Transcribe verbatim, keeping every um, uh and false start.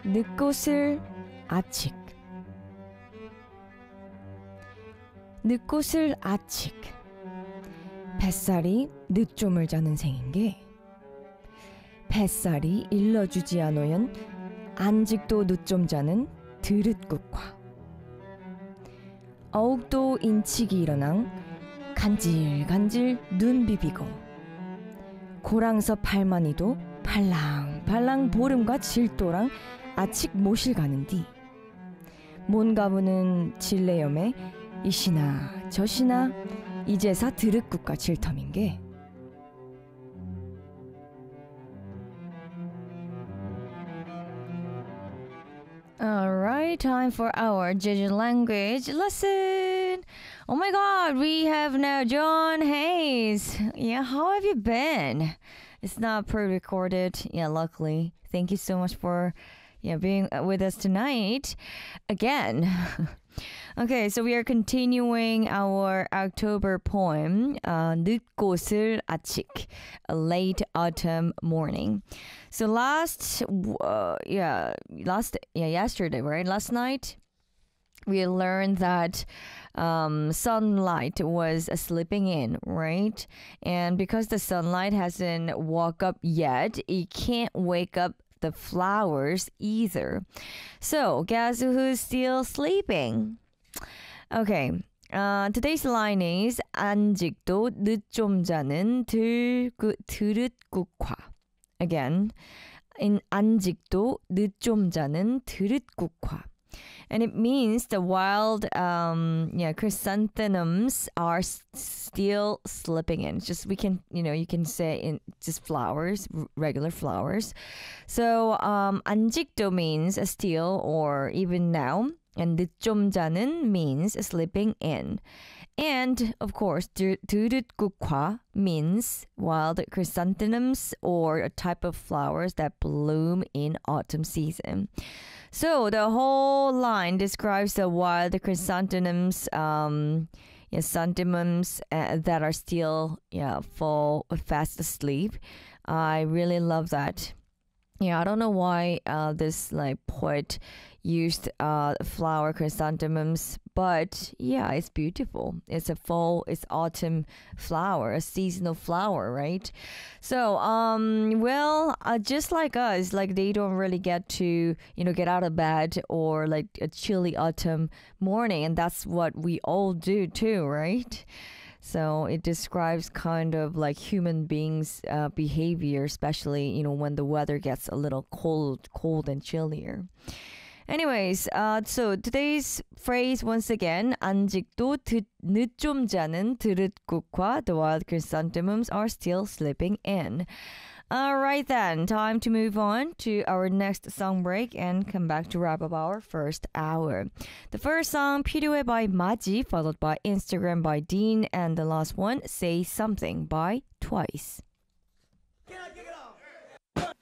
늦꽃을 아직 늦꽃을 아직 뱃살이 늦잠을 자는 생인게 뱃살이 일러주지 않으연 안직도 늦잠 자는 드릇국화 어욱도 인치기 일어난 간질간질 눈 비비고 고랑서 팔만이도 팔랑팔랑 보름과 질도랑 아직 모실 가는디 몬가부는 질레염에 이시나 저시나 이제사 드릇국과 질텀인게 Alright, time for our Jeju language lesson. Oh my god, we have now John Hayes. Yeah, how have you been? It's not pre-recorded. Yeah, luckily. Thank you so much for yeah being with us tonight again. Okay, so we are continuing our October poem, uh, 늦꽃을 아직, a late autumn morning. So last, uh, yeah, last, yeah, yesterday, right? Last night, we learned that um, sunlight was slipping in, right? And because the sunlight hasn't woke up yet, it can't wake up the flowers either. So guess who's still sleeping? Okay. Uh, today's line is 안직도 늦잠 자는 들그, 드릇국화. Again, in 안직도 늦잠 자는 드릇국화. And it means the wild um, yeah, chrysanthemums are s- still slipping in. It's just we can, you know, you can say in just flowers, r- regular flowers. So um, 안직도 means still or even now. And 늦잠 자는 means sleeping in. And of course, 드릇국화 means wild chrysanthemums or a type of flowers that bloom in autumn season. So the whole line describes the wild chrysanthemums, um, yeah, chrysanthemums uh, that are still yeah fall fast asleep. I really love that. Yeah, I don't know why uh, this like poet used uh, flower chrysanthemums, but yeah, it's beautiful. It's a fall, it's autumn flower, a seasonal flower, right? So, um, well, uh, just like us, like they don't really get to, you know, get out of bed or like a chilly autumn morning, and that's what we all do too, right? So it describes kind of like human beings' uh, behavior, especially you know when the weather gets a little cold, cold and chillier. Anyways, uh, so today's phrase once again, 안직도 드, 늦잠 자는 드릇국화, the wild chrysanthemums are still sleeping in. All right then, time to move on to our next song break and come back to wrap up our first hour. The first song, 필요해 by Maji, followed by Instagram by Dean, and the last one, Say Something by Twice.